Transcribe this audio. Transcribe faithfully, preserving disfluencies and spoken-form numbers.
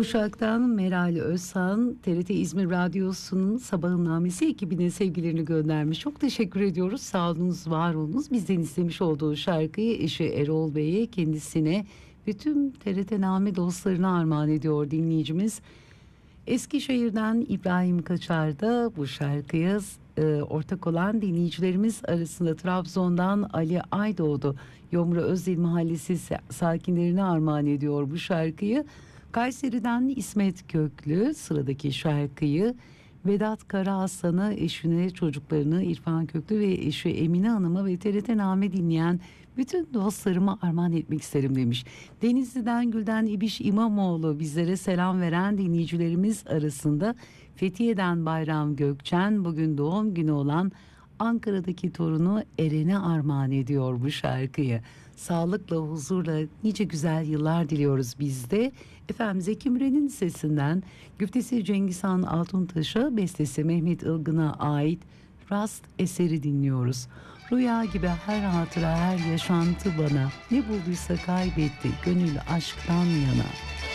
Uşak'tan Meral Özsan, T R T İzmir Radyosu'nun Sabahın Namesi ekibine sevgilerini göndermiş. Çok teşekkür ediyoruz. Sağ olunuz, var olunuz. Bizden istemiş olduğu şarkıyı eşi Erol Bey'e, kendisine, bütün T R T Name dostlarına armağan ediyor dinleyicimiz. Eskişehir'den İbrahim Kaçar da bu şarkıya e, ortak olan dinleyicilerimiz arasında. Trabzon'dan Ali Aydoğdu, Yomra Özdil Mahallesi sakinlerine armağan ediyor bu şarkıyı. Kayseri'den İsmet Köklü sıradaki şarkıyı Vedat Karahasan'a, eşine, çocuklarını İrfan Köklü ve eşi Emine Hanım'a ve T R T Name dinleyen bütün dostlarıma armağan etmek isterim demiş. Denizli'den Gülden İbiş İmamoğlu bizlere selam veren dinleyicilerimiz arasında. Fethiye'den Bayram Gökçen, bugün doğum günü olan Ankara'daki torunu Eren'e armağan ediyor bu şarkıyı. Sağlıkla, huzurla nice güzel yıllar diliyoruz biz de. Efendim, Zeki Müren'in sesinden güftesi Cengizhan Altuntaş'a, bestesi Mehmet Ilgın'a ait Rast eseri dinliyoruz. Rüya gibi her hatıra, her yaşantı bana, ne bulduysa kaybetti, gönül aşktan yana.